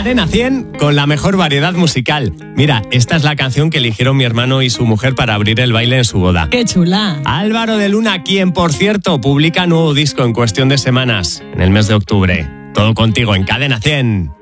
Cadena 100 con la mejor variedad musical. Mira, esta es la canción que eligieron mi hermano y su mujer para abrir el baile en su boda. ¡Qué chula! Álvaro de Luna, quien, por cierto, publica nuevo disco en cuestión de semanas, en el mes de octubre. Todo contigo en Cadena 100.